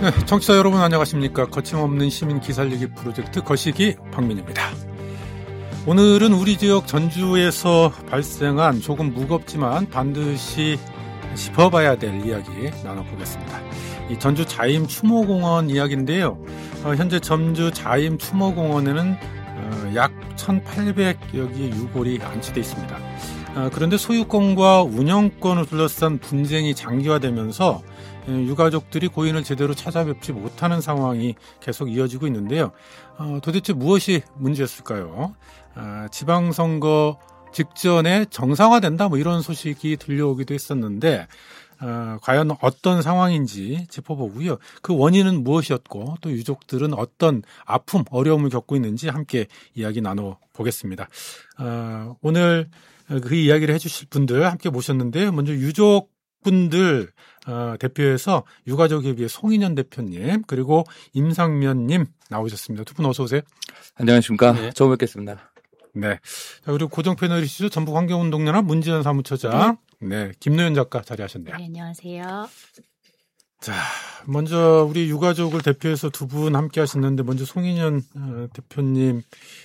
네, 청취자 여러분 안녕하십니까. 거침없는 시민 기살리기 프로젝트 거시기 박민입니다. 오늘은 우리 지역 전주에서 발생한 조금 무겁지만 반드시 짚어봐야 될 이야기 나눠보겠습니다. 이 전주 자임 추모공원 이야기인데요. 현재 전주 자임 추모공원에는 약 1,800여 개의 유골이 안치되어 있습니다. 그런데 소유권과 운영권을 둘러싼 분쟁이 장기화되면서 유가족들이 고인을 제대로 찾아뵙지 못하는 상황이 계속 이어지고 있는데요. 도대체 무엇이 문제였을까요? 지방선거 직전에 정상화된다 이런 소식이 들려오기도 했었는데 과연 어떤 상황인지 짚어보고요. 그 원인은 무엇이었고 또 유족들은 어떤 아픔, 어려움을 겪고 있는지 함께 이야기 나눠보겠습니다. 오늘 그 이야기를 해주실 분들 함께 모셨는데요. 먼저 유족분들 대표에서 유가족협의회 송인현 대표님 그리고 임상면님 나오셨습니다. 두 분 어서 오세요. 안녕하십니까. 네. 처음 뵙겠습니다. 네. 자, 그리고 고정 패널이시죠. 전북환경운동연합 문지연 사무처장. 네. 김노현 작가 자리하셨네요. 네, 안녕하세요. 자, 먼저 우리 유가족을 대표해서 두 분 함께 하셨는데 먼저 송인현 대표님.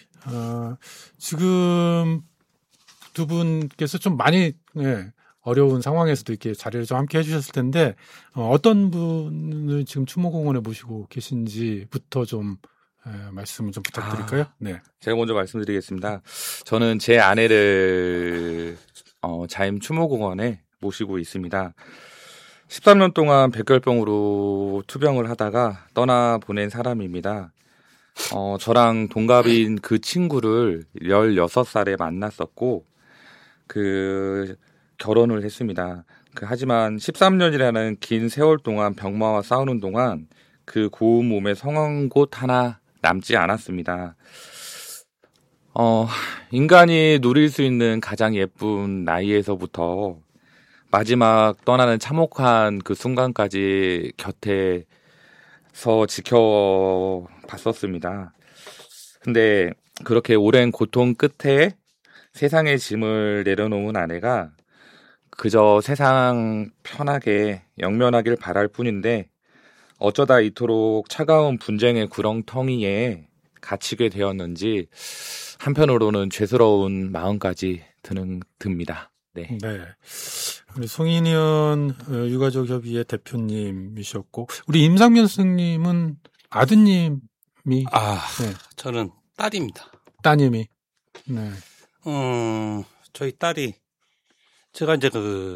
지금 두 분께서 좀 많이 어려운 상황에서도 이렇게 자리를 좀 함께 해주셨을 텐데 어떤 분을 지금 추모공원에 모시고 계신지부터 좀 말씀을 좀 부탁드릴까요? 네. 제가 먼저 말씀드리겠습니다. 저는 제 아내를 자임 추모공원에 모시고 있습니다. 13년 동안 백혈병으로 투병을 하다가 떠나보낸 사람입니다. 저랑 동갑인 그 친구를 16살에 만났었고 결혼을 했습니다. 하지만 13년이라는 긴 세월 동안 병마와 싸우는 동안 그 고운 몸에 성한 곳 하나 남지 않았습니다. 인간이 누릴 수 있는 가장 예쁜 나이에서부터 마지막 떠나는 참혹한 그 순간까지 곁에서 지켜봤었습니다. 근데 그렇게 오랜 고통 끝에 세상의 짐을 내려놓은 아내가 그저 세상 편하게 영면하길 바랄 뿐인데 어쩌다 이토록 차가운 분쟁의 구렁텅이에 갇히게 되었는지 한편으로는 죄스러운 마음까지 듭니다. 네. 네. 우리 송인현 유가족협의회 대표님이셨고 우리 임상면 선생님은 아드님이 네. 저는 딸입니다. 따님이. 네. 저희 딸이 제가 이제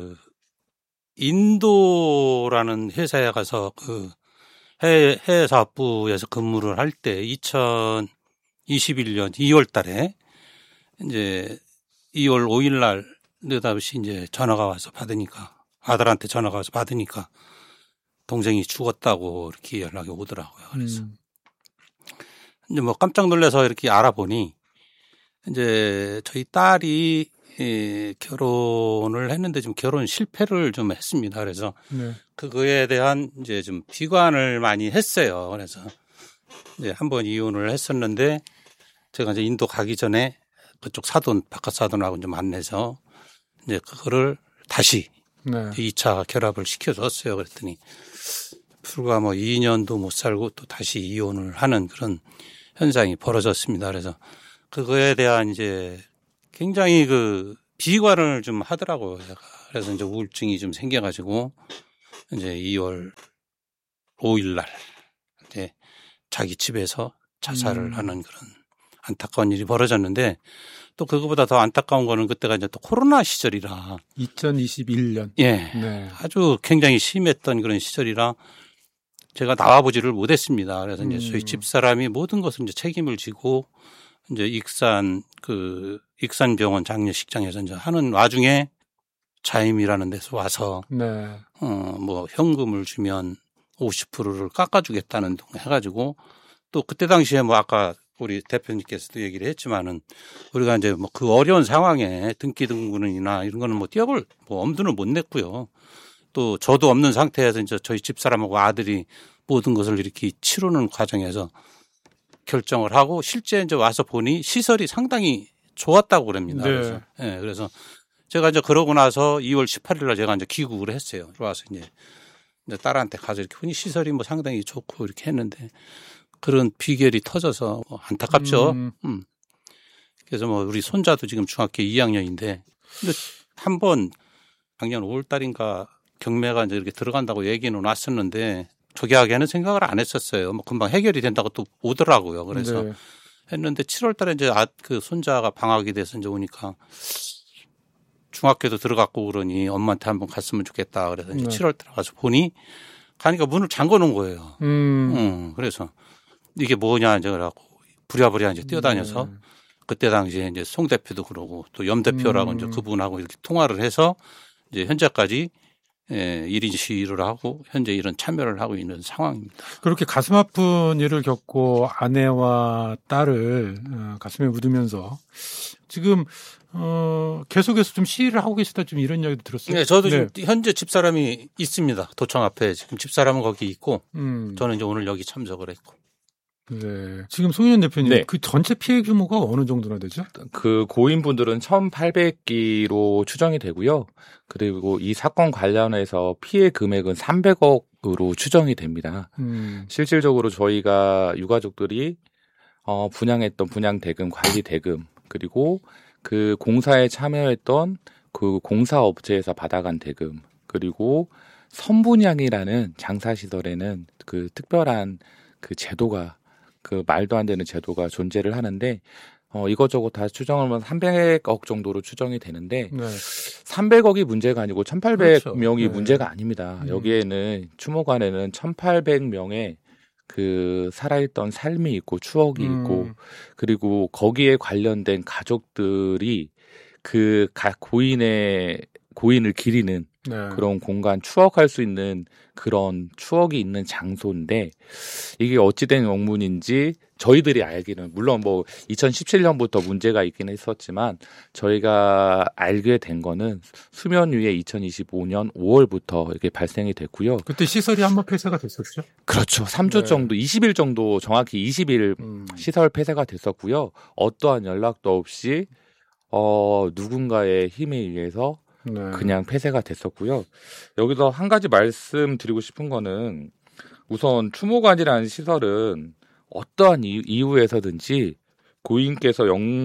인도라는 회사에 가서 해외 사업부에서 근무를 할 때 2021년 2월 달에 이제 2월 5일 날 느닷없이 이제 전화가 와서 받으니까 아들한테 전화가 와서 받으니까 동생이 죽었다고 이렇게 연락이 오더라고요. 그래서 이제 깜짝 놀라서 이렇게 알아보니 이제 저희 딸이 결혼을 했는데 좀 결혼 실패를 좀 했습니다. 그래서 그거에 대한 이제 좀 비관을 많이 했어요. 그래서 이제 한번 이혼을 했었는데 제가 이제 인도 가기 전에 그쪽 바깥 사돈하고 좀 만나서 이제 그거를 다시 2차 결합을 시켜줬어요. 그랬더니 불과 2년도 못 살고 또 다시 이혼을 하는 그런 현상이 벌어졌습니다. 그래서 그거에 대한 이제 굉장히 비관을 좀 하더라고요. 제가. 그래서 이제 우울증이 좀 생겨가지고 이제 2월 5일 날 이제 자기 집에서 자살을 하는 그런 안타까운 일이 벌어졌는데 또 그거보다 더 안타까운 거는 그때가 이제 또 코로나 시절이라 2021년. 예. 네. 아주 굉장히 심했던 그런 시절이라 제가 나와보지를 못했습니다. 그래서 이제 저희 집사람이 모든 것을 이제 책임을 지고 이제 익산병원 장례식장에서 이제 하는 와중에 자임이라는 데서 와서 현금을 주면 50%를 깎아주겠다는 등 해가지고 또 그때 당시에 아까 우리 대표님께서도 얘기를 했지만은 우리가 이제 그 어려운 상황에 등기 등본이나 이런 거는 띄어볼 엄두는 못 냈고요. 또 저도 없는 상태에서 이제 저희 집사람하고 아들이 모든 것을 이렇게 치르는 과정에서 결정을 하고 실제 이제 와서 보니 시설이 상당히 좋았다고 그럽니다. 네. 그래서 제가 이제 그러고 나서 2월 18일 날 제가 이제 귀국을 했어요. 와서 이제 이제 딸한테 가서 이렇게 흔히 시설이 뭐 상당히 좋고 이렇게 했는데 그런 비결이 터져서 안타깝죠. 그래서 뭐 우리 손자도 지금 중학교 2학년인데 근데 한번 작년 5월 달인가 경매가 이제 이렇게 들어간다고 얘기는 왔었는데 저기하게는 생각을 안 했었어요. 뭐 금방 해결이 된다고 또 오더라고요. 그래서 네. 했는데 7월 달에 이제 그 손자가 방학이 돼서 이제 오니까 중학교도 들어갔고 그러니 엄마한테 한번 갔으면 좋겠다. 그래서 이제 7월 달에 가서 보니 가니까 문을 잠궈 놓은 거예요. 그래서 이게 뭐냐 이제 그래갖고 부랴부랴 이제 뛰어다녀서 그때 당시에 이제 송 대표도 그러고 또 염 대표라고 이제 그분하고 이렇게 통화를 해서 이제 현재까지 1인 시위를 하고 현재 이런 참여를 하고 있는 상황입니다. 그렇게 가슴 아픈 일을 겪고 아내와 딸을 가슴에 묻으면서 지금 계속해서 좀 시위를 하고 계시다 좀 이런 이야기도 들었어요. 네, 저도 지금 현재 집사람이 있습니다. 도청 앞에 지금 집사람은 거기 있고 저는 이제 오늘 여기 참석을 했고. 네. 지금 송인현 대표님, 네. 그 전체 피해 규모가 어느 정도나 되죠? 그 고인분들은 1,800기로 추정이 되고요. 그리고 이 사건 관련해서 피해 금액은 300억으로 추정이 됩니다. 실질적으로 저희가 유가족들이 분양했던 분양 대금, 관리 대금, 그리고 그 공사에 참여했던 그 공사업체에서 받아간 대금, 그리고 선분양이라는 장사시설에는 그 특별한 그 제도가 그 말도 안 되는 제도가 존재를 하는데 이것저것 다 추정하면 300억 정도로 추정이 되는데 300억이 문제가 아니고 1,800명이 그렇죠. 문제가 아닙니다. 여기에는 추모관에는 1,800명의 그 살아있던 삶이 있고 추억이 있고 그리고 거기에 관련된 가족들이 그 고인을 기리는 그런 공간, 추억할 수 있는 그런 추억이 있는 장소인데 이게 어찌된 영문인지 저희들이 알기는 물론 뭐 2017년부터 문제가 있긴 했었지만 저희가 알게 된 거는 수면 위에 2025년 5월부터 이렇게 발생이 됐고요. 그때 시설이 한번 폐쇄가 됐었죠? 그렇죠. 3주 정도, 20일 정도 정확히 20일 시설 폐쇄가 됐었고요. 어떠한 연락도 없이 누군가의 힘에 의해서 그냥 폐쇄가 됐었고요. 여기서 한 가지 말씀드리고 싶은 거는 우선 추모관이라는 시설은 어떠한 이유에서든지 고인께서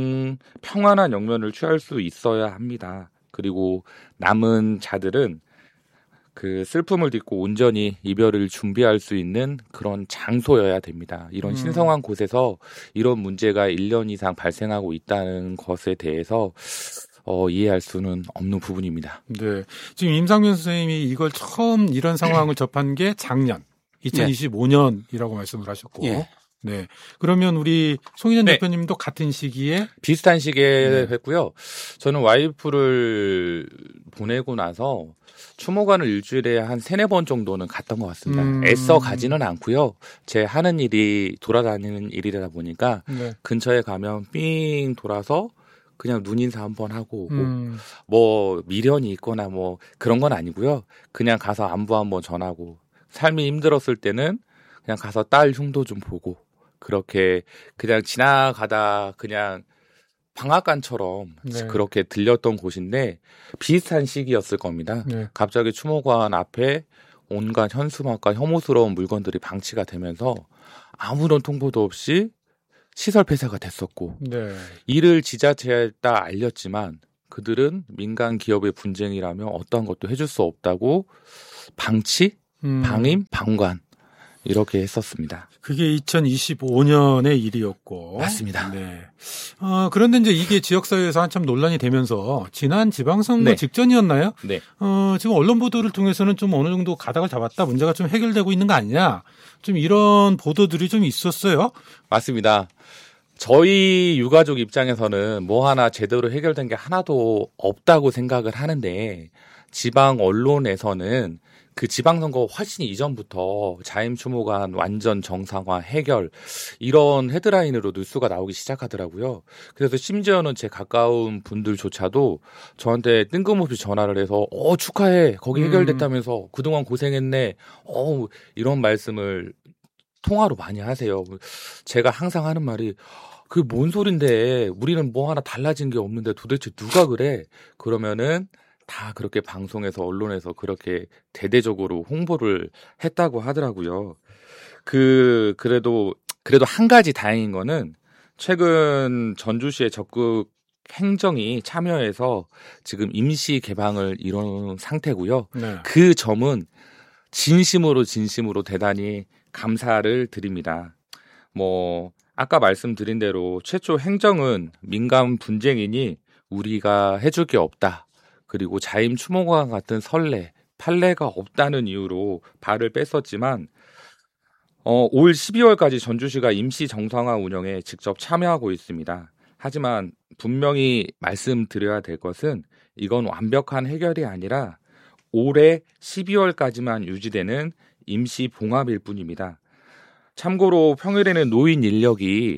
평안한 영면을 취할 수 있어야 합니다. 그리고 남은 자들은 그 슬픔을 딛고 온전히 이별을 준비할 수 있는 그런 장소여야 됩니다. 이런 신성한 곳에서 이런 문제가 1년 이상 발생하고 있다는 것에 대해서 이해할 수는 없는 부분입니다. 네. 지금 임상면 선생님이 이걸 처음 이런 상황을 접한 게 작년 2025년이라고 말씀을 하셨고. 예. 네. 그러면 우리 송인현 대표님도 같은 시기에 비슷한 시기에 했고요. 저는 와이프를 보내고 나서 추모관을 일주일에 한 3-4번 정도는 갔던 것 같습니다. 애써 가지는 않고요. 제 하는 일이 돌아다니는 일이다 보니까 근처에 가면 삥 돌아서 그냥 눈인사 한번 하고 오고 뭐 미련이 있거나 뭐 그런 건 아니고요. 그냥 가서 안부 한번 전하고 삶이 힘들었을 때는 그냥 가서 딸 흉도 좀 보고 그렇게 그냥 지나가다 그냥 방앗간처럼 그렇게 들렸던 곳인데 비슷한 시기였을 겁니다. 갑자기 추모관 앞에 온갖 현수막과 혐오스러운 물건들이 방치가 되면서 아무런 통보도 없이 시설 폐쇄가 됐었고 이를 지자체에다 알렸지만 그들은 민간 기업의 분쟁이라며 어떠한 것도 해줄 수 없다고 방치, 방임, 방관 이렇게 했었습니다. 그게 2025년의 일이었고. 맞습니다. 네. 그런데 이제 이게 지역사회에서 한참 논란이 되면서 지난 지방선거 직전이었나요? 네. 지금 언론 보도를 통해서는 좀 어느 정도 가닥을 잡았다. 문제가 좀 해결되고 있는 거 아니냐. 좀 이런 보도들이 좀 있었어요. 맞습니다. 저희 유가족 입장에서는 뭐 하나 제대로 해결된 게 하나도 없다고 생각을 하는데 지방 언론에서는 그 지방선거 훨씬 이전부터 자임추모관 완전 정상화 해결 이런 헤드라인으로 뉴스가 나오기 시작하더라고요. 그래서 심지어는 제 가까운 분들조차도 저한테 뜬금없이 전화를 해서 축하해 거기 해결됐다면서 그동안 고생했네 이런 말씀을 통화로 많이 하세요. 제가 항상 하는 말이 그게 뭔 소린데 우리는 뭐 하나 달라진 게 없는데 도대체 누가 그래? 그러면은 다 그렇게 방송에서 언론에서 그렇게 대대적으로 홍보를 했다고 하더라고요. 그래도 한 가지 다행인 거는 최근 전주시의 적극 행정이 참여해서 지금 임시 개방을 이룬 상태고요. 네. 그 점은 진심으로 대단히 감사를 드립니다. 아까 말씀드린 대로 최초 행정은 민간 분쟁이니 우리가 해줄 게 없다. 그리고 자임 추모관 같은 판례가 없다는 이유로 발을 뺐었지만 올 12월까지 전주시가 임시 정상화 운영에 직접 참여하고 있습니다. 하지만 분명히 말씀드려야 될 것은 이건 완벽한 해결이 아니라 올해 12월까지만 유지되는 임시 봉합일 뿐입니다. 참고로 평일에는 노인 인력이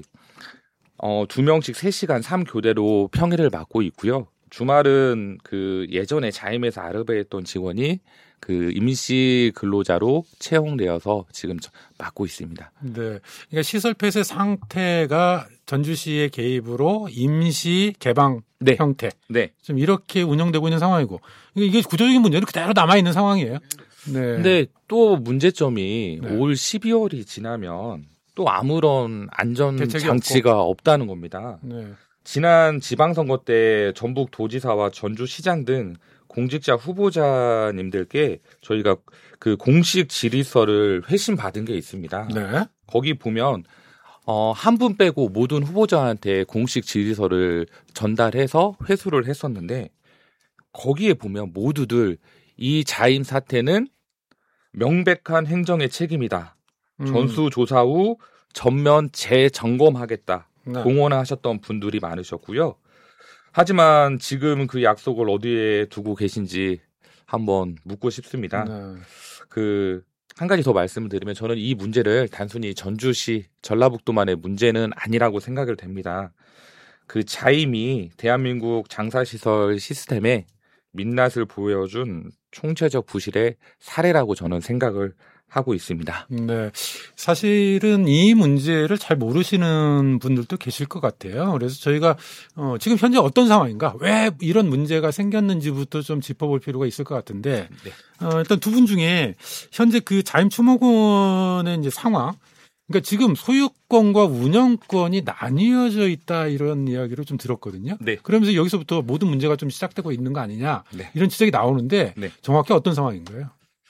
2명씩 3시간 3교대로 평일을 맡고 있고요. 주말은 그 예전에 자임에서 아르바이트했던 직원이 그 임시 근로자로 채용되어서 지금 맡고 있습니다. 네. 그러니까 시설 폐쇄 상태가 전주시의 개입으로 임시 개방 네. 형태. 네. 좀 이렇게 운영되고 있는 상황이고 이게 구조적인 문제는 그대로 남아 있는 상황이에요. 네. 근데 또 문제점이 네. 올 12월이 지나면 또 아무런 안전 대책이 장치가 없다는 겁니다. 네. 지난 지방선거 때 전북 도지사와 전주시장 등 공직자 후보자님들께 저희가 그 공식 질의서를 회신 받은 게 있습니다. 네. 거기 보면 한 분 빼고 모든 후보자한테 공식 질의서를 전달해서 회수를 했었는데 거기에 보면 모두들 이 자임 사태는 명백한 행정의 책임이다. 전수조사 후 전면 재점검하겠다. 네. 공언하셨던 분들이 많으셨고요. 하지만 지금 그 약속을 어디에 두고 계신지 한번 묻고 싶습니다. 네. 한 가지 더 말씀을 드리면 저는 이 문제를 단순히 전주시, 전라북도만의 문제는 아니라고 생각을 됩니다. 그 자임이 대한민국 장사시설 시스템에 민낯을 보여준 총체적 부실의 사례라고 저는 생각을 하고 있습니다. 네. 사실은 이 문제를 잘 모르시는 분들도 계실 것 같아요. 그래서 저희가 지금 현재 어떤 상황인가, 왜 이런 문제가 생겼는지부터 좀 짚어볼 필요가 있을 것 같은데, 네. 일단 두 분 중에 현재 그 자임 추모군의 이제 상황, 그러니까 지금 소유권과 운영권이 나뉘어져 있다 이런 이야기를 좀 들었거든요. 네. 그러면서 여기서부터 모든 문제가 좀 시작되고 있는 거 아니냐, 네. 이런 지적이 나오는데 네. 정확히 어떤 상황인가요?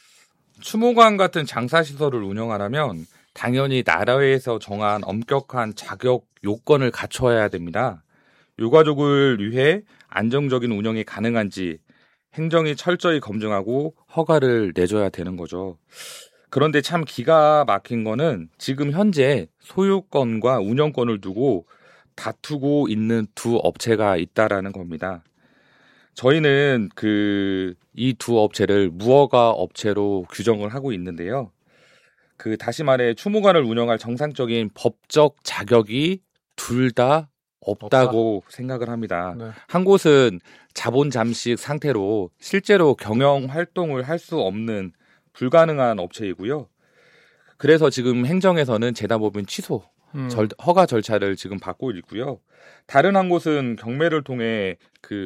추모관 같은 장사시설을 운영하려면 당연히 나라에서 정한 엄격한 자격 요건을 갖춰야 됩니다. 유가족을 위해 안정적인 운영이 가능한지 행정이 철저히 검증하고 허가를 내줘야 되는 거죠. 그런데 참 기가 막힌 거는 지금 현재 소유권과 운영권을 두고 다투고 있는 두 업체가 있다라는 겁니다. 저희는 이 두 업체를 무허가 업체로 규정을 하고 있는데요. 다시 말해 추모관을 운영할 정상적인 법적 자격이 둘 다 없다고 생각을 합니다. 네. 한 곳은 자본 잠식 상태로 실제로 경영 활동을 할 수 없는 불가능한 업체이고요. 그래서 지금 행정에서는 재단법인 취소, 허가 절차를 지금 받고 있고요. 다른 한 곳은 경매를 통해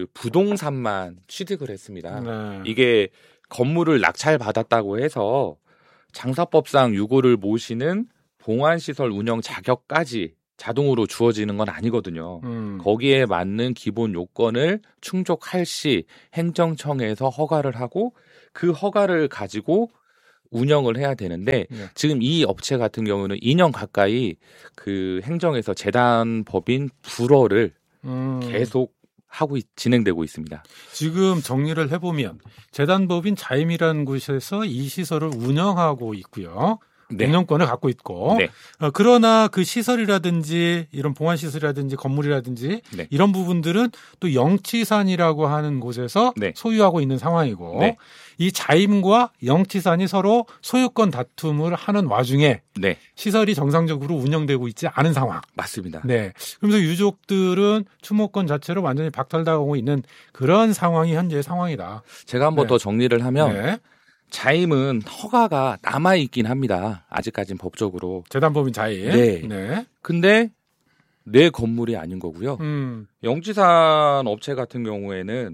부동산만 취득을 했습니다. 네. 이게 건물을 낙찰받았다고 해서 장사법상 유고를 모시는 봉안시설 운영 자격까지 자동으로 주어지는 건 아니거든요. 거기에 맞는 기본 요건을 충족할 시 행정청에서 허가를 하고 그 허가를 가지고 운영을 해야 되는데 네. 지금 이 업체 같은 경우는 2년 가까이 행정에서 재단법인 불허를 계속 진행되고 있습니다. 지금 정리를 해보면 재단법인 자임이라는 곳에서 이 시설을 운영하고 있고요. 네. 운영권을 갖고 있고 네. 그러나 그 시설이라든지 이런 봉안시설이라든지 건물이라든지 네. 이런 부분들은 또 영치산이라고 하는 곳에서 네. 소유하고 있는 상황이고 네. 이 자임과 영치산이 서로 소유권 다툼을 하는 와중에 네. 시설이 정상적으로 운영되고 있지 않은 상황. 맞습니다. 네. 그러면서 유족들은 추모권 자체로 완전히 박탈당하고 있는 그런 상황이 현재의 상황이다. 제가 한번 네. 더 정리를 하면 네. 자임은 허가가 남아있긴 합니다. 아직까지는 법적으로. 재단법인 자임. 네. 네. 근데 내 건물이 아닌 거고요. 영치산 업체 같은 경우에는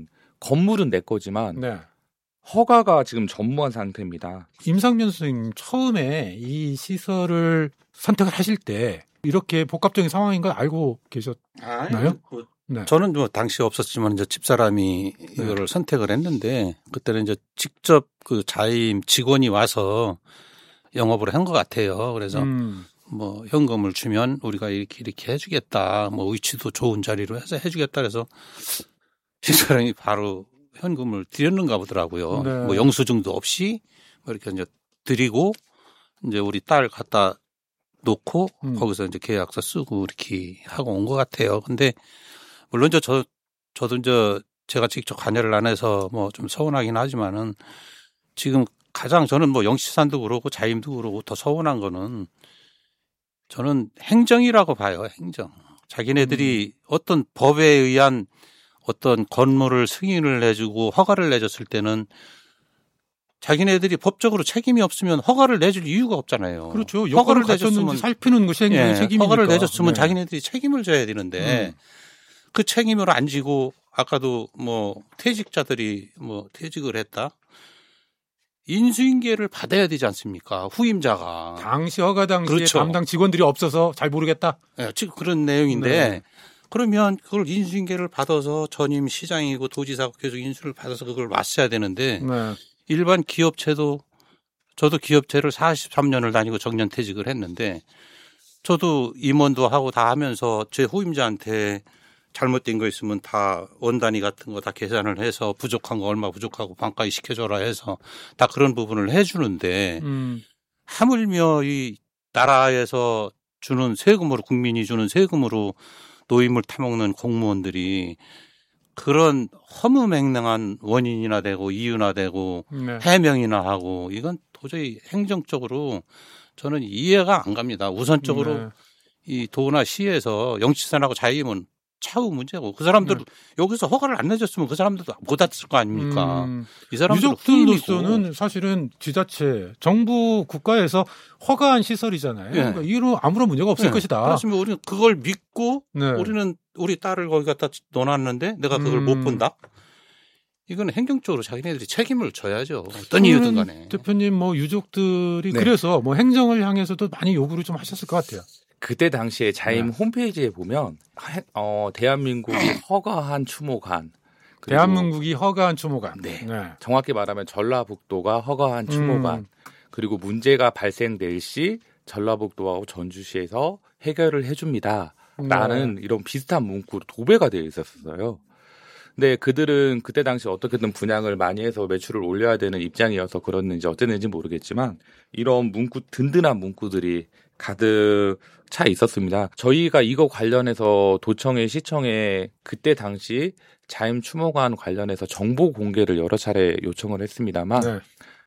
건물은 내 거지만 네. 허가가 지금 전무한 상태입니다. 임상면 선생님 처음에 이 시설을 선택을 하실 때 이렇게 복합적인 상황인 걸 알고 계셨나요? 네. 저는 뭐 당시 없었지만 이제 집사람이 이거를 선택을 했는데 그때는 이제 직접 그 자임 직원이 와서 영업을 한 것 같아요. 그래서 뭐 현금을 주면 우리가 이렇게 해주겠다. 뭐 위치도 좋은 자리로 해서 해주겠다. 그래서 집사람이 바로 현금을 드렸는가 보더라고요. 네. 뭐 영수증도 없이 뭐 이렇게 이제 드리고 이제 우리 딸 갖다 놓고 거기서 이제 계약서 쓰고 이렇게 하고 온 것 같아요. 근데 물론 저도 이제 제가 직접 관여를 안 해서 뭐 좀 서운하긴 하지만은 지금 가장 저는 뭐 영시산도 그러고 자임도 그러고 더 서운한 거는 저는 행정이라고 봐요. 행정. 자기네들이 어떤 법에 의한 어떤 건물을 승인을 해주고 허가를 내줬을 때는 자기네들이 법적으로 책임이 없으면 허가를 내줄 이유가 없잖아요. 그렇죠. 허가를 내줬으면 살피는 것이 행정의 책임이니까. 허가를 내줬으면 자기네들이 책임을 져야 되는데 그 책임을 안 지고 아까도 뭐 퇴직자들이 뭐 퇴직을 했다. 인수인계를 받아야 되지 않습니까? 후임자가. 당시 허가 당시에 그렇죠. 담당 직원들이 없어서 잘 모르겠다. 네, 지금 그런 내용인데 네. 그러면 그걸 인수인계를 받아서 전임 시장이고 도지사가 계속 인수를 받아서 그걸 왔어야 되는데 네. 일반 기업체도 저도 기업체를 43년을 다니고 정년퇴직을 했는데 저도 임원도 하고 다 하면서 제 후임자한테 잘못된 거 있으면 다 원단위 같은 거 다 계산을 해서 부족한 거 얼마 부족하고 반가이 시켜줘라 해서 다 그런 부분을 해주는데 하물며 이 나라에서 주는 세금으로 국민이 주는 세금으로 노임을 타먹는 공무원들이 그런 허무맹랑한 원인이나 되고 이유나 되고 네. 해명이나 하고 이건 도저히 행정적으로 저는 이해가 안 갑니다. 우선적으로 네. 이 도나 시에서 영치산하고 자임은 차후 문제고 그 사람들 여기서 허가를 안 내줬으면 그 사람들도 못 왔을 거 아닙니까? 이 사람들 유족들로서는 사실은 지자체, 정부, 국가에서 허가한 시설이잖아요. 네. 그러니까 이로 아무런 문제가 없을 것이다. 그렇습니다. 우리는 그걸 믿고 네. 우리는 우리 딸을 거기 갖다 넣어놨는데 내가 그걸 못 본다? 이건 행정적으로 자기네들이 책임을 져야죠. 어떤 이유든 간에. 대표님 뭐 유족들이 네. 그래서 뭐 행정을 향해서도 많이 요구를 좀 하셨을 것 같아요. 그때 당시에 자임 네. 홈페이지에 보면 대한민국이 허가한 추모관 대한민국이 허가한 추모관. 네. 정확히 말하면 전라북도가 허가한 추모관 그리고 문제가 발생될 시 전라북도하고 전주시에서 해결을 해줍니다. 라는 이런 비슷한 문구로 도배가 되어 있었어요. 근데 그들은 그때 당시 어떻게든 분양을 많이 해서 매출을 올려야 되는 입장이어서 그랬는지 어땠는지 모르겠지만 이런 문구 든든한 문구들이 가득 차 있었습니다. 저희가 이거 관련해서 도청에 시청에 그때 당시 자임 추모관 관련해서 정보 공개를 여러 차례 요청을 했습니다만 네.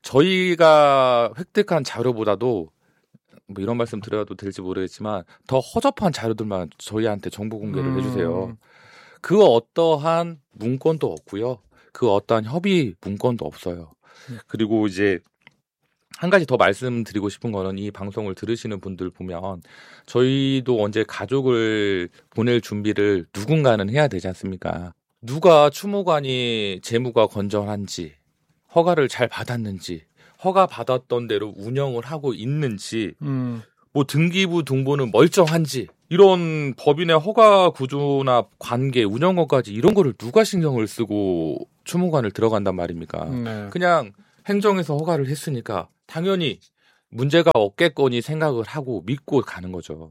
저희가 획득한 자료보다도 뭐 이런 말씀 드려도 될지 모르겠지만 더 허접한 자료들만 저희한테 정보 공개를 해주세요. 그 어떠한 문건도 없고요. 그 어떠한 협의 문건도 없어요. 그리고 이제 한 가지 더 말씀드리고 싶은 거는 이 방송을 들으시는 분들 보면 저희도 언제 가족을 보낼 준비를 누군가는 해야 되지 않습니까? 누가 추모관이 재무가 건전한지 허가를 잘 받았는지 허가 받았던 대로 운영을 하고 있는지 뭐 등기부 등본은 멀쩡한지 이런 법인의 허가 구조나 관계 운영권까지 이런 거를 누가 신경을 쓰고 추모관을 들어간단 말입니까? 네. 그냥 행정에서 허가를 했으니까 당연히 문제가 없겠거니 생각을 하고 믿고 가는 거죠.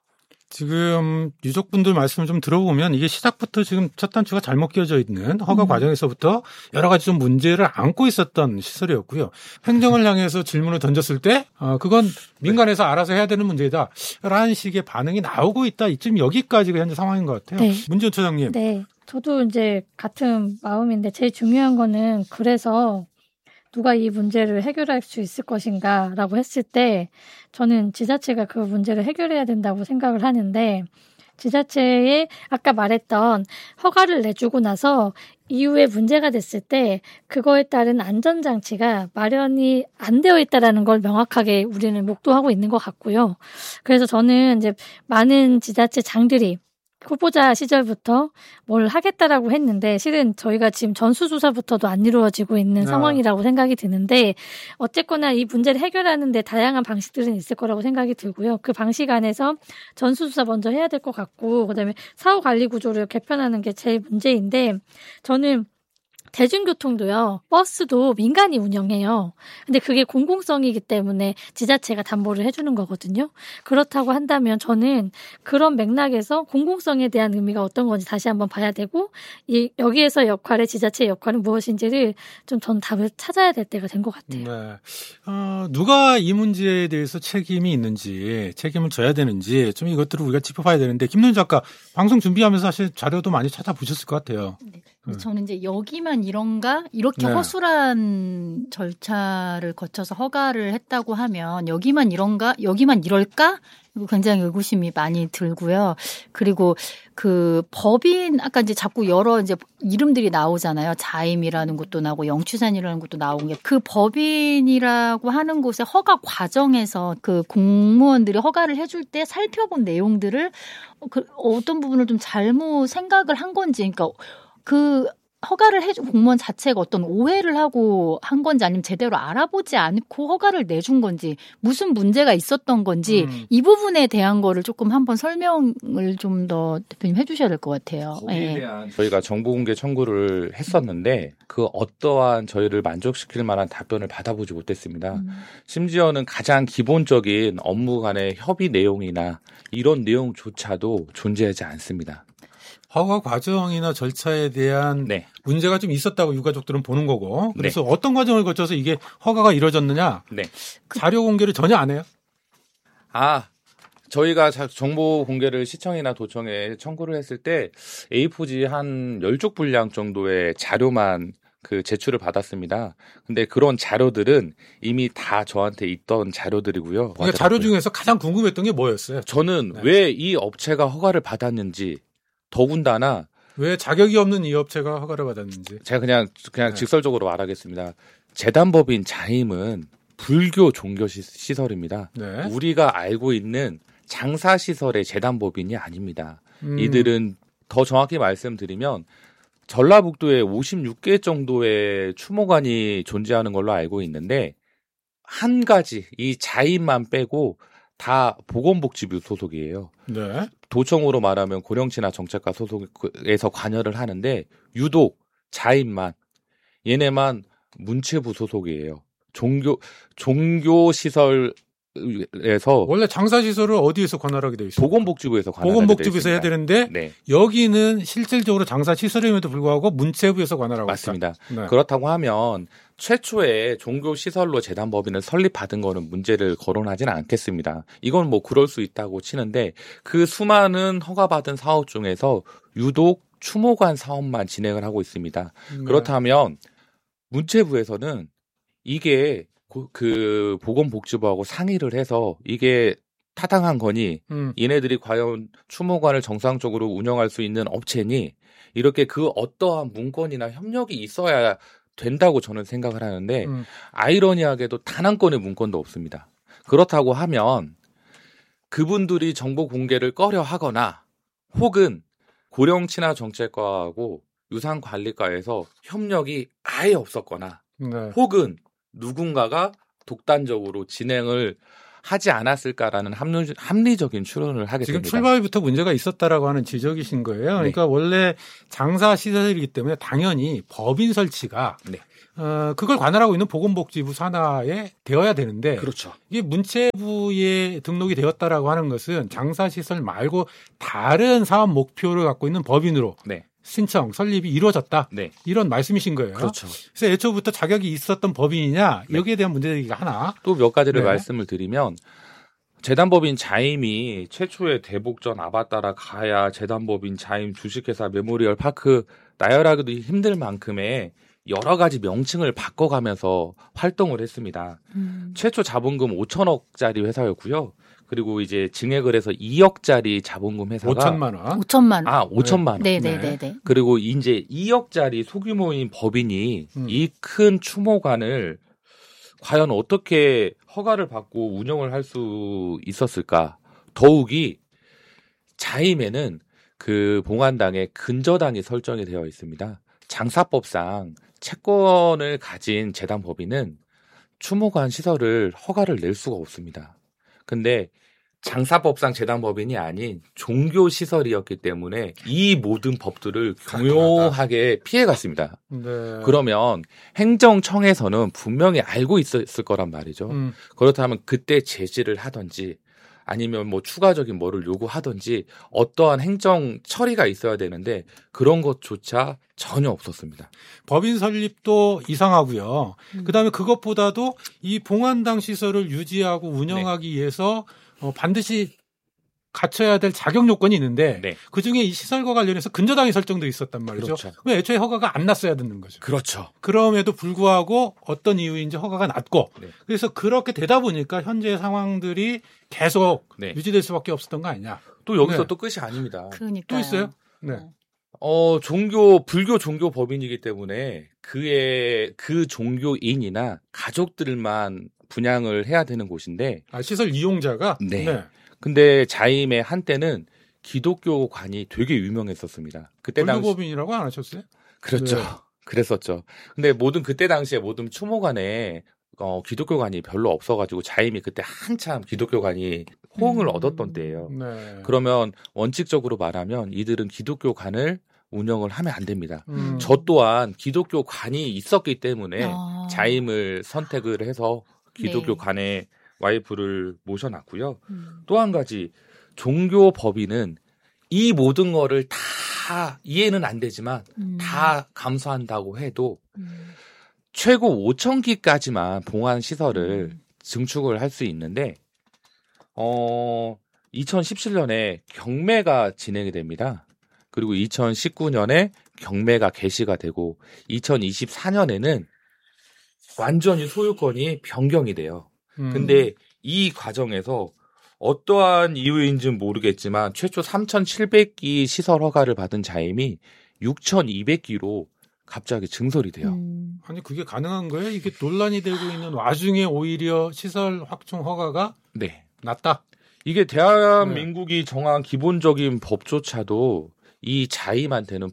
지금 유족분들 말씀을 좀 들어보면 이게 시작부터 지금 첫 단추가 잘못 끼워져 있는 허가 과정에서부터 여러 가지 좀 문제를 안고 있었던 시설이었고요. 행정을 향해서 질문을 던졌을 때 그건 민간에서 알아서 해야 되는 문제다 라는 식의 반응이 나오고 있다. 이쯤 여기까지가 현재 상황인 것 같아요. 네. 문지연 처장님. 네. 저도 이제 같은 마음인데 제일 중요한 거는 그래서 누가 이 문제를 해결할 수 있을 것인가라고 했을 때 저는 지자체가 그 문제를 해결해야 된다고 생각을 하는데 지자체에 아까 말했던 허가를 내주고 나서 이후에 문제가 됐을 때 그거에 따른 안전장치가 마련이 안 되어 있다라는 걸 명확하게 우리는 목도하고 있는 것 같고요. 그래서 저는 이제 많은 지자체장들이 후보자 시절부터 뭘 하겠다라고 했는데 실은 저희가 지금 전수조사부터도 안 이루어지고 있는 상황이라고 생각이 드는데 어쨌거나 이 문제를 해결하는데 다양한 방식들은 있을 거라고 생각이 들고요. 그 방식 안에서 전수조사 먼저 해야 될 것 같고 그다음에 사후관리 구조를 개편하는 게 제일 문제인데 저는 대중교통도요. 버스도 민간이 운영해요. 근데 그게 공공성이기 때문에 지자체가 담보를 해주는 거거든요. 그렇다고 한다면 저는 그런 맥락에서 공공성에 대한 의미가 어떤 건지 다시 한번 봐야 되고 여기에서 역할의 지자체의 역할은 무엇인지를 좀 전 답을 찾아야 될 때가 된 것 같아요. 네. 누가 이 문제에 대해서 책임이 있는지 책임을 져야 되는지 좀 이것들을 우리가 짚어봐야 되는데 김노인 작가 방송 준비하면서 사실 자료도 많이 찾아보셨을 것 같아요. 네. 저는 이제 여기만 이런가 이렇게 네. 허술한 절차를 거쳐서 허가를 했다고 하면 여기만 이런가 여기만 이럴까 굉장히 의구심이 많이 들고요. 그리고 그 법인 아까 이제 자꾸 여러 이제 이름들이 나오잖아요. 자임이라는 것도 나오고 영추산이라는 것도 나오는 게 그 법인이라고 하는 곳의 허가 과정에서 그 공무원들이 허가를 해줄 때 살펴본 내용들을 어떤 부분을 좀 잘못 생각을 한 건지 그러니까 그 허가를 해준 공무원 자체가 어떤 오해를 하고 한 건지 아니면 제대로 알아보지 않고 허가를 내준 건지 무슨 문제가 있었던 건지 이 부분에 대한 거를 조금 한번 설명을 좀 더 대표님 해주셔야 될 것 같아요. 거기에 대한 저희가 정보공개 청구를 했었는데 그 어떠한 저희를 만족시킬 만한 답변을 받아보지 못했습니다. 심지어는 가장 기본적인 업무 간의 협의 내용이나 이런 내용조차도 존재하지 않습니다. 허가 과정이나 절차에 대한 네. 문제가 좀 있었다고 유가족들은 보는 거고 그래서 네. 어떤 과정을 거쳐서 이게 허가가 이루어졌느냐 네. 자료 공개를 전혀 안 해요. 저희가 정보 공개를 시청이나 도청에 청구를 했을 때 A4지 한 10쪽 분량 정도의 자료만 그 제출을 받았습니다. 근데 그런 자료들은 이미 다 저한테 있던 자료들이고요. 그러니까 자료 중에서 가장 궁금했던 게 뭐였어요? 저는 네. 왜 이 업체가 허가를 받았는지 더군다나 왜 자격이 없는 이 업체가 허가를 받았는지. 제가 그냥 네. 직설적으로 말하겠습니다. 재단법인 자임은 불교 종교 시설입니다. 네. 우리가 알고 있는 장사시설의 재단법인이 아닙니다. 이들은 더 정확히 말씀드리면 전라북도에 56개 정도의 추모관이 존재하는 걸로 알고 있는데 한 가지 이 자임만 빼고 다 보건복지부 소속이에요. 네. 도청으로 말하면 고령친화 정책과 소속에서 관여를 하는데 유독 자임만 얘네만 문체부 소속이에요. 종교 시설에서 원래 장사시설을 어디에서 관할하게 되어 있어요? 보건복지부에서 관할하게 보건복지부에서 해야 되는데 네. 여기는 실질적으로 장사시설임에도 불구하고 문체부에서 관할하고 맞습니다. 있다. 네. 그렇다고 하면 최초에 종교시설로 재단법인을 설립받은 거는 문제를 거론하지는 않겠습니다. 이건 뭐 그럴 수 있다고 치는데 그 수많은 허가받은 사업 중에서 유독 추모관 사업만 진행을 하고 있습니다. 네. 그렇다면 문체부에서는 이게 그 보건복지부하고 상의를 해서 이게 타당한 거니 얘네들이 과연 추모관을 정상적으로 운영할 수 있는 업체니 이렇게 그 어떠한 문건이나 협력이 있어야 된다고 저는 생각을 하는데 아이러니하게도 단 한 건의 문건도 없습니다. 그렇다고 하면 그분들이 정보 공개를 꺼려 하거나 혹은 고령친화 정책과하고 유산관리과에서 협력이 아예 없었거나 네. 혹은 누군가가 독단적으로 진행을 하지 않았을까라는 합리적인 추론을 하게 지금 됩니다. 출발부터 문제가 있었다라고 하는 지적이신 거예요. 그러니까 원래 장사시설이기 때문에 당연히 법인 설치가 네. 그걸 관할하고 있는 보건복지부 산하에 되어야 되는데 그렇죠. 이게 문체부에 등록이 되었다라고 하는 것은 장사시설 말고 다른 사업 목표를 갖고 있는 법인으로 네. 신청, 설립이 이루어졌다. 네. 이런 말씀이신 거예요. 그렇죠. 그래서 애초부터 자격이 있었던 법인이냐 네. 여기에 대한 문제제기가 하나. 또 몇 가지를 네. 말씀을 드리면 재단법인 자임이 최초의 대복전 아바따라 가야 재단법인 자임 주식회사 메모리얼 파크 나열하기도 힘들 만큼의 여러 가지 명칭을 바꿔가면서 활동을 했습니다. 최초 자본금 5천억짜리 회사였고요. 그리고 이제 증액을 해서 2억짜리 자본금 회사가 5천만 원. 5천만 원. 5천만 원. 네네네. 그리고 이제 2억짜리 소규모인 법인이 이 큰 추모관을 과연 어떻게 허가를 받고 운영을 할 수 있었을까? 더욱이 자임에는 그 봉안당에 근저당이 설정이 되어 있습니다. 장사법상 채권을 가진 재단법인은 추모관 시설을 허가를 낼 수가 없습니다. 근데 장사법상 재단법인이 아닌 종교시설이었기 때문에 이 모든 법들을 교묘하게 피해갔습니다. 네. 그러면 행정청에서는 분명히 알고 있었을 거란 말이죠. 그렇다면 그때 제지를 하든지 아니면 뭐 추가적인 뭐를 요구하든지 어떠한 행정 처리가 있어야 되는데 그런 것조차 전혀 없었습니다. 법인 설립도 이상하고요. 그다음에 그것보다도 이 봉안당 시설을 유지하고 운영하기 위해서 반드시 갖춰야 될 자격 요건이 있는데 네. 그중에 이 시설과 관련해서 근저당이 설정돼 있었단 말이죠. 그렇죠. 왜 애초에 허가가 안 났어야 되는 거죠. 그렇죠. 그럼에도 불구하고 어떤 이유인지 허가가 났고 네. 그래서 그렇게 되다 보니까 현재 상황들이 계속 네. 유지될 수밖에 없었던 거 아니냐. 또 여기서 네. 또 끝이 아닙니다. 그러니까 또 있어요? 네. 불교 종교 법인이기 때문에 그 종교인이나 가족들만 분양을 해야 되는 곳인데. 시설 이용자가? 네. 네. 근데 자임의 한때는 기독교관이 되게 유명했었습니다. 그때 당시. 불교법인이라고 안 하셨어요? 그렇죠. 네. 그랬었죠. 근데 그때 당시에 모든 추모관에 기독교관이 별로 없어가지고 자임이 그때 한참 기독교관이 호응을 얻었던 때예요. 네. 그러면 원칙적으로 말하면 이들은 기독교관을 운영을 하면 안 됩니다. 저 또한 기독교관이 있었기 때문에 자임을 선택을 해서 기독교관에 와이프를 모셔놨고요. 또 한 가지 종교법인은 이 모든 거를 다 이해는 안 되지만 다 감수한다고 해도 최고 5,000기까지만 봉안 시설을 증축을 할 수 있는데 2017년에 경매가 진행이 됩니다. 그리고 2019년에 경매가 개시가 되고 2024년에는 완전히 소유권이 변경이 돼요. 근데 이 과정에서 어떠한 이유인지는 모르겠지만 최초 3,700기 시설 허가를 받은 자임이 6,200기로 갑자기 증설이 돼요. 아니 그게 가능한 거예요? 이게 논란이 되고 있는 와중에 오히려 시설 확충 허가가 네. 났다? 이게 대한민국이 정한 기본적인 법조차도 이 자임한테는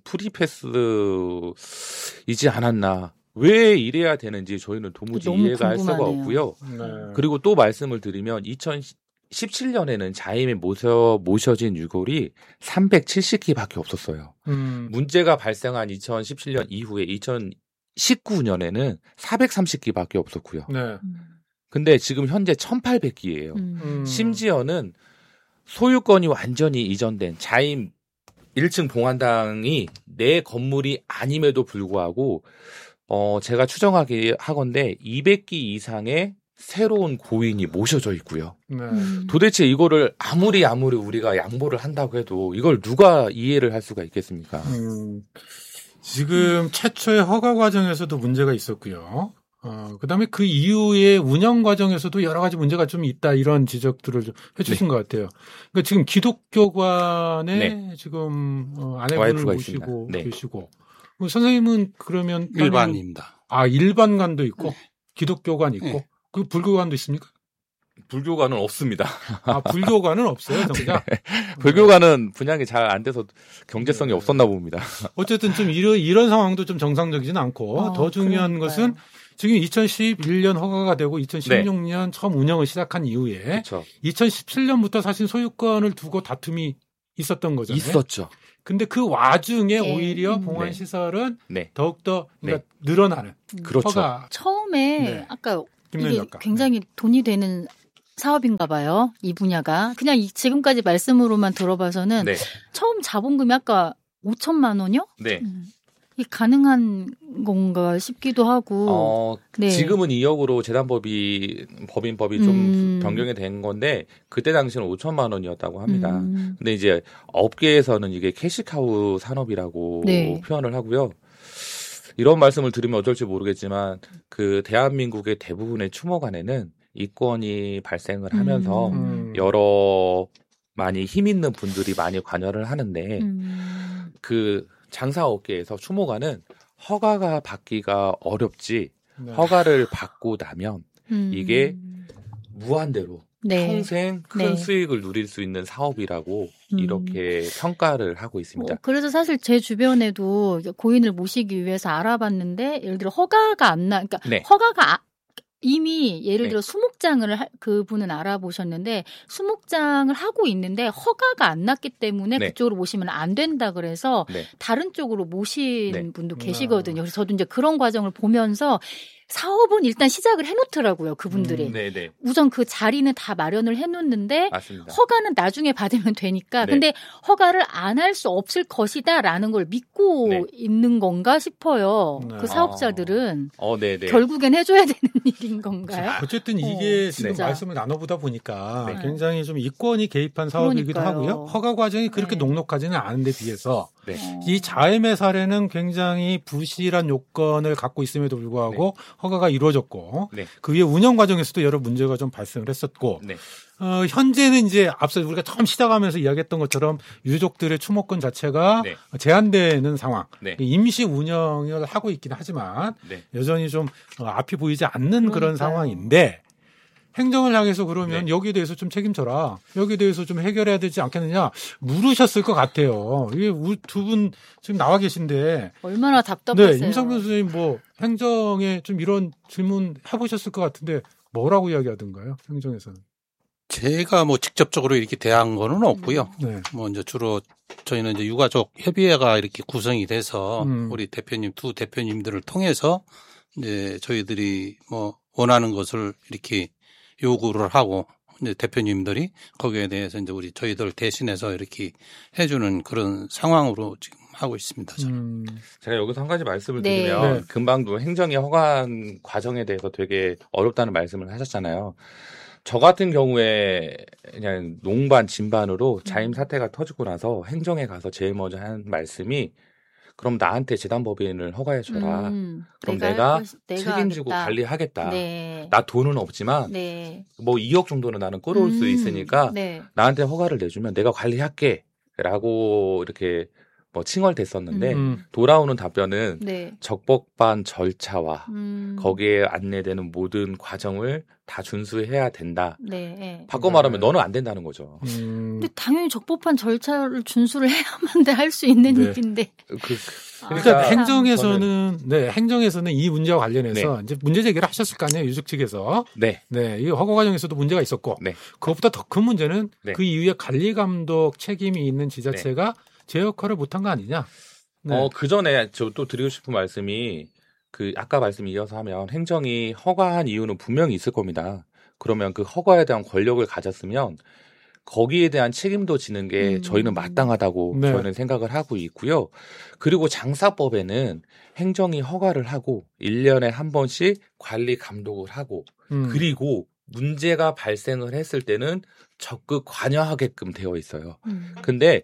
프리패스이지 않았나. 왜 이래야 되는지 저희는 도무지 이해가 할 수가 없고요. 네. 그리고 또 말씀을 드리면 2017년에는 자임에 모셔진 유골이 370기밖에 없었어요. 문제가 발생한 2017년 이후에 2019년에는 430기밖에 없었고요. 네. 근데 지금 현재 1,800기예요. 심지어는 소유권이 완전히 이전된 자임 1층 봉안당이 내 건물이 아님에도 불구하고 제가 추정하건대 200기 이상의 새로운 고인이 모셔져 있고요. 네. 도대체 이거를 아무리 우리가 양보를 한다고 해도 이걸 누가 이해를 할 수가 있겠습니까? 지금 최초의 허가 과정에서도 문제가 있었고요. 그다음에 그 이후의 운영 과정에서도 여러 가지 문제가 좀 있다 이런 지적들을 좀 해주신 것 같아요. 그러니까 지금 기독교관에 지금 아내분을 모시고 계시고 선생님은 그러면 일반입니다. 일반관도 있고 기독교관 있고 그 불교관도 있습니까? 불교관은 없습니다. 불교관은 없어요, 정작. 불교관은 분양이 잘 안 돼서 경제성이 없었나 봅니다. 어쨌든 좀 이런 상황도 좀 정상적이지는 않고 더 중요한 것은 지금 2011년 허가가 되고 2016년 처음 운영을 시작한 이후에 그렇죠. 2017년부터 사실 소유권을 두고 다툼이 있었던 거잖아요. 있었죠. 근데 그 와중에 오히려 봉안 시설은 더욱더 그러니까 늘어나는. 그렇죠. 허가. 처음에 아까 이게 작가. 굉장히 돈이 되는 사업인가 봐요. 이 분야가. 그냥 지금까지 말씀으로만 들어봐서는 처음 자본금이 아까 5천만 원이요? 네. 이게 가능한 건가 싶기도 하고. 지금은 2억으로 법인법이 좀 변경이 된 건데 그때 당시는 5천만 원이었다고 합니다. 근데 이제 업계에서는 이게 캐시카우 산업이라고 표현을 하고요. 이런 말씀을 드리면 어쩔지 모르겠지만 그 대한민국의 대부분의 추모관에는 이권이 발생을 하면서 여러 많이 힘 있는 분들이 많이 관여를 하는데 그 장사업계에서 추모관은 허가가 받기가 어렵지 허가를 받고 나면 이게 무한대로 네. 평생 큰 네. 수익을 누릴 수 있는 사업이라고 이렇게 평가를 하고 있습니다. 그래서 사실 제 주변에도 고인을 모시기 위해서 알아봤는데 예를 들어 허가가 안 나, 그러니까 네. 허가가 이미 예를 네. 들어 수목장을 그분은 알아보셨는데 수목장을 하고 있는데 허가가 안 났기 때문에 네. 그쪽으로 모시면 안 된다 그래서 네. 다른 쪽으로 모신 네. 분도 계시거든요. 그래서 저도 이제 그런 과정을 보면서 사업은 일단 시작을 해놓더라고요. 그분들이. 네네. 우선 그 자리는 다 마련을 해놓는데 맞습니다. 허가는 나중에 받으면 되니까. 네. 근데 허가를 안 할 수 없을 것이다라는 걸 믿고 네. 있는 건가 싶어요. 네. 그 사업자들은. 네네. 결국엔 해줘야 되는 일인 건가요? 어쨌든 이게 지금 진짜. 말씀을 나눠보다 보니까 네. 굉장히 좀 이권이 개입한 사업이기도 그러니까요. 하고요. 허가 과정이 그렇게 네. 녹록하지는 않은데 비해서 네. 이 자임의 사례는 굉장히 부실한 요건을 갖고 있음에도 불구하고 허가가 이루어졌고 네. 그 위에 운영 과정에서도 여러 문제가 좀 발생을 했었고 네. 현재는 이제 앞서 우리가 처음 시작하면서 이야기했던 것처럼 유족들의 추모권 자체가 네. 제한되는 상황, 네. 임시 운영을 하고 있긴 하지만 네. 여전히 좀 앞이 보이지 않는 그런 그러니까요. 상황인데 행정을 향해서 그러면 네. 여기에 대해서 좀 책임져라. 여기에 대해서 좀 해결해야 되지 않겠느냐 물으셨을 것 같아요. 이게 두 분 지금 나와 계신데 얼마나 네, 답답하세요. 임상변 선생님 뭐 행정에 좀 이런 질문 해보셨을 것 같은데 뭐라고 이야기하던가요? 행정에서는. 제가 뭐 직접적으로 이렇게 대한 거는 없고요. 네. 뭐 이제 주로 저희는 이제 유가족 협의회가 이렇게 구성이 돼서 우리 대표님, 두 대표님들을 통해서 이제 저희들이 뭐 원하는 것을 이렇게 요구를 하고 이제 대표님들이 거기에 대해서 이제 저희들 대신해서 이렇게 해주는 그런 상황으로 지금 하고 있습니다. 저는. 제가 여기서 한 가지 말씀을 네. 드리면 네. 금방도 행정의 허가한 과정에 대해서 되게 어렵다는 말씀을 하셨잖아요. 저 같은 경우에 그냥 농반 진반으로 자임 사태가 터지고 나서 행정에 가서 제일 먼저 한 말씀이 그럼 나한테 재단법인을 허가해줘라. 그럼 내가 책임지고 하겠다. 관리하겠다. 네. 나 돈은 없지만 네. 뭐 2억 정도는 나는 끌어올 수 있으니까 네. 나한테 허가를 내주면 내가 관리할게. 라고 이렇게 뭐 칭얼댔었는데 돌아오는 답변은 네. 적법한 절차와 거기에 안내되는 모든 과정을 다 준수해야 된다. 네. 바꿔 말하면 너는 안 된다는 거죠. 근데 당연히 적법한 절차를 준수를 해야만 할 수 있는 네. 일인데. 일단 행정에서는 행정에서는 이 문제와 관련해서 이제 문제 제기를 하셨을 거 아니에요, 유족 측에서. 네. 네, 이 허가 과정에서도 문제가 있었고. 네. 그것보다 더 큰 문제는 네. 그 이후에 관리 감독 책임이 있는 지자체가 제 역할을 못한 거 아니냐. 네. 그 전에 저 또 드리고 싶은 말씀이 그 아까 말씀 이어서 하면 행정이 허가한 이유는 분명히 있을 겁니다. 그러면 그 허가에 대한 권력을 가졌으면 거기에 대한 책임도 지는 게 저희는 마땅하다고 네. 저희는 생각을 하고 있고요. 그리고 장사법에는 행정이 허가를 하고 1년에 한 번씩 관리 감독을 하고 그리고 문제가 발생을 했을 때는 적극 관여하게끔 되어 있어요. 근데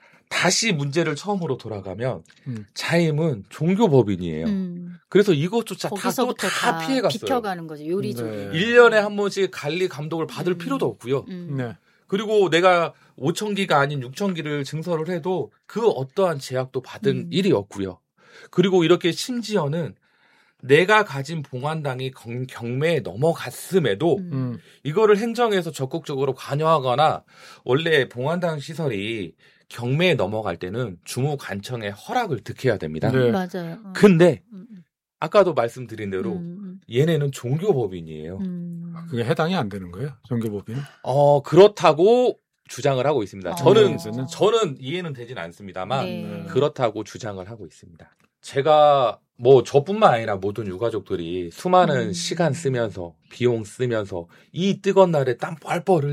다시 문제를 처음으로 돌아가면 자임은 종교법인이에요. 그래서 이것조차 거기서부터 다 피해갔어요. 비켜가는 거죠. 요리조리. 네. 1년에 한 번씩 관리 감독을 받을 필요도 없고요. 네. 그리고 내가 5,000기가 아닌 6,000기를 증설을 해도 그 어떠한 제약도 받은 일이 없고요. 그리고 이렇게 심지어는 내가 가진 봉안당이 경매에 넘어갔음에도 이거를 행정에서 적극적으로 관여하거나 원래 봉안당 시설이 경매에 넘어갈 때는 주무관청의 허락을 득해야 됩니다. 네. 맞아요. 근데 아까도 말씀드린 대로 얘네는 종교법인이에요. 그게 해당이 안 되는 거예요, 종교법인은? 그렇다고 주장을 하고 있습니다. 저는 네. 저는 이해는 되진 않습니다만 네. 그렇다고 주장을 하고 있습니다. 제가 뭐 저뿐만 아니라 모든 유가족들이 수많은 시간 쓰면서 비용 쓰면서 이 뜨거운 날에 땀 뻘뻘